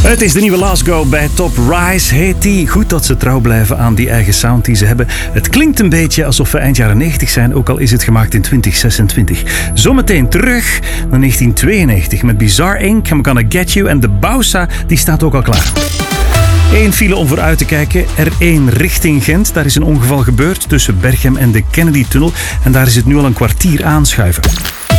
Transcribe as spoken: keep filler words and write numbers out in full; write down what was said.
Het is de nieuwe Last Go bij Top Rise, heet die. Goed dat ze trouw blijven aan die eigen sound die ze hebben. Het klinkt een beetje alsof we eind jaren negentig zijn, ook al is het gemaakt in twintig zesentwintig. Zometeen terug naar negentien tweeënnegentig met Bizarre Incorporated, I'm Gonna Get You en de Bausa, die staat ook al klaar. Eén file om vooruit te kijken. R één richting Gent. Daar is een ongeval gebeurd tussen Berchem en de Kennedy-tunnel. En daar is het nu al een kwartier aanschuiven.